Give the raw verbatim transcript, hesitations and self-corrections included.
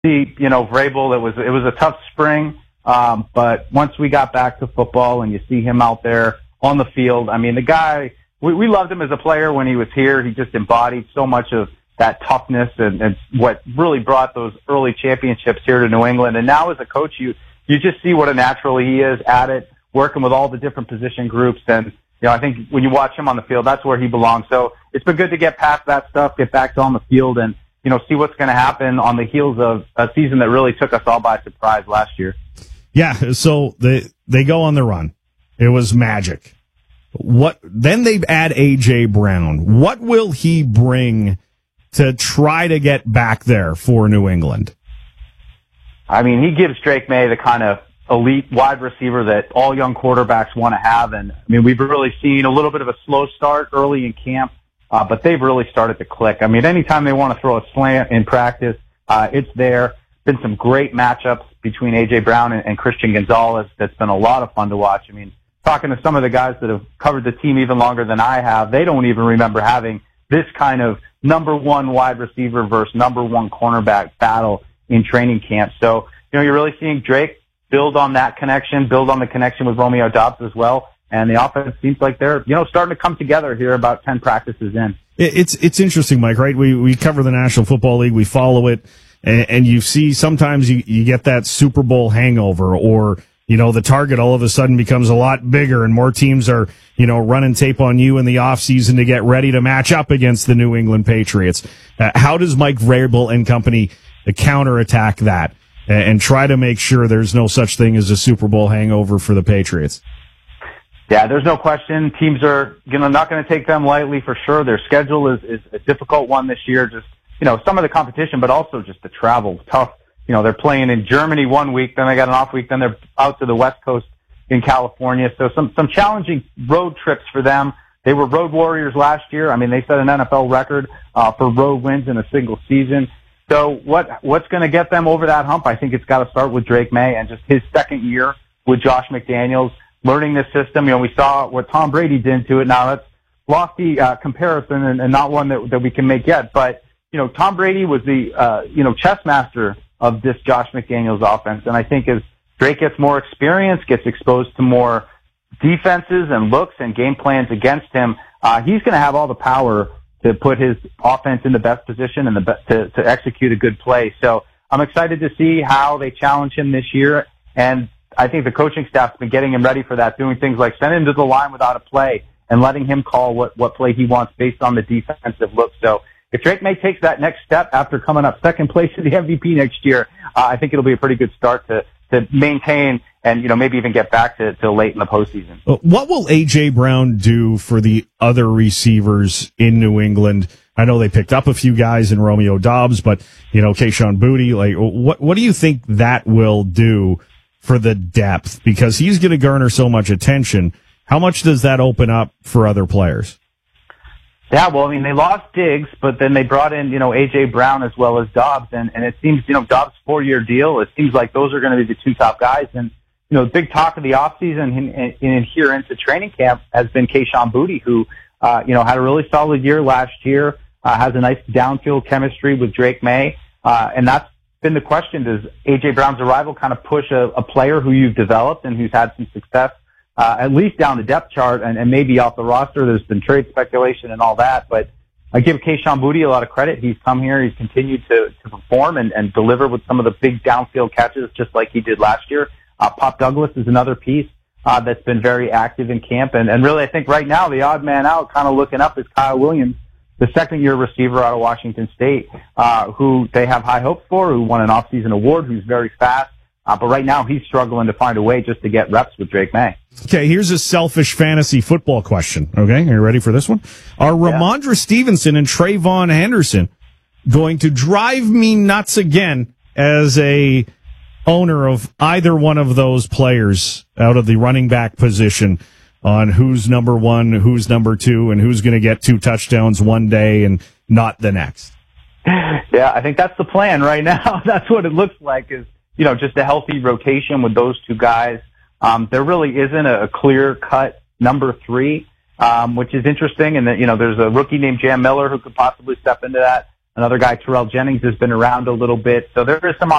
see, you know, Vrabel, it was, it was a tough spring. Um, but once we got back to football and you see him out there on the field, I mean, the guy, we, we loved him as a player when he was here. He just embodied so much of that toughness and, and what really brought those early championships here to New England. And now as a coach, you, you just see what a natural he is at it, working with all the different position groups. And, you know, I think when you watch him on the field, that's where he belongs. So it's been good to get past that stuff, get back to on the field and, you know, see what's going to happen on the heels of a season that really took us all by surprise last year. Yeah. So they, they go on the run. It was magic. What, then they add A J Brown. What will he bring to try to get back there for New England? I mean, he gives Drake May the kind of elite wide receiver that all young quarterbacks want to have. And, I mean, we've really seen a little bit of a slow start early in camp, uh, but they've really started to click. I mean, anytime they want to throw a slant in practice, uh, it's there. Been some great matchups between A J Brown and, and Christian Gonzalez that's been a lot of fun to watch. I mean, talking to some of the guys that have covered the team even longer than I have, they don't even remember having this kind of number one wide receiver versus number one cornerback battle in training camp. So, you know, you're really seeing Drake build on that connection, build on the connection with Romeo Doubs as well. And the offense seems like they're, you know, starting to come together here about ten practices in. It's, it's interesting, Mike, right? We, we cover the National Football League. We follow it. And, and you see sometimes you, you get that Super Bowl hangover, or, you know, the target all of a sudden becomes a lot bigger and more teams are, you know, running tape on you in the offseason to get ready to match up against the New England Patriots. Uh, how does Mike Vrabel and company counterattack that and, and try to make sure there's no such thing as a Super Bowl hangover for the Patriots? Yeah, there's no question. Teams are, you know, not going to take them lightly for sure. Their schedule is, is a difficult one this year. Just, you know, some of the competition, but also just the travel. Tough. You know, they're playing in Germany one week, then they got an off week, then they're out to the West Coast in California. So some, some challenging road trips for them. They were road warriors last year. I mean, they set an N F L record, uh, for road wins in a single season. So what, what's going to get them over that hump? I think it's got to start with Drake May and just his second year with Josh McDaniels, learning this system. You know, we saw what Tom Brady did to it. Now that's lofty, uh, comparison and, and not one that, that we can make yet, but, you know, Tom Brady was the, uh, you know, chess master of this Josh McDaniels offense. And I think as Drake gets more experience, gets exposed to more defenses and looks and game plans against him, uh, he's going to have all the power to put his offense in the best position and the best to, to execute a good play. So I'm excited to see how they challenge him this year. And I think the coaching staff's been getting him ready for that, doing things like sending him to the line without a play and letting him call what, what play he wants based on the defensive look. So if Drake May takes that next step after coming up second place in the M V P next year, uh, I think it'll be a pretty good start to, to maintain and, you know, maybe even get back to, to late in the postseason. What will A J Brown do for the other receivers in New England? I know they picked up a few guys in Romeo Doubs, but, you know, Kayshon Boutte, like, what, what do you think that will do for the depth? Because he's going to garner so much attention. How much does that open up for other players? Yeah, well, I mean, they lost Diggs, but then they brought in, you know, A J Brown as well as Doubs, and, and it seems, you know, Doubs' four-year deal, it seems like those are going to be the two top guys. And, you know, the big talk of the offseason and, and, and here into training camp has been Kayshon Boutte, who, uh, you know, had a really solid year last year, uh, has a nice downfield chemistry with Drake May, uh, and that's been the question. Does A J Brown's arrival kind of push a, a player who you've developed and who's had some success Uh, at least down the depth chart and, and maybe off the roster? There's been trade speculation and all that, but I give Kayshon Boutte a lot of credit. He's come here, he's continued to, to perform and, and deliver with some of the big downfield catches just like he did last year. Uh, Pop Douglas is another piece, uh, that's been very active in camp. And, and really, I think right now the odd man out kind of looking up is Kyle Williams, the second year receiver out of Washington State, uh, who they have high hopes for, who won an offseason award, who's very fast. Uh, but right now he's struggling to find a way just to get reps with Drake May. Okay, here's a selfish fantasy football question. Okay, are you ready for this one? Are yeah. Ramondre Stevenson and Trayvon Henderson going to drive me nuts again as a owner of either one of those players out of the running back position on who's number one, who's number two, and who's going to get two touchdowns one day and not the next? Yeah, I think that's the plan right now. That's what it looks like, is, you know, just a healthy rotation with those two guys. Um, there really isn't a, a clear-cut number three, um, which is interesting. And that, you know, there's a rookie named Jam Miller who could possibly step into that Another guy, Terrell Jennings, has been around a little bit. So there is some